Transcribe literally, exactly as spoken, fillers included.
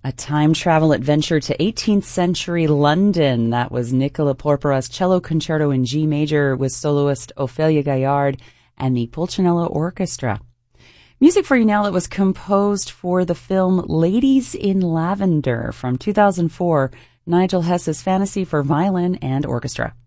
A time travel adventure to eighteenth century London. That was Nicola Porpora's cello concerto in G major with soloist Ophelia Gaillard and the Pulcinella Orchestra. Music for you now that was composed for the film Ladies in Lavender from two thousand four, Nigel Hess's Fantasy for Violin and Orchestra.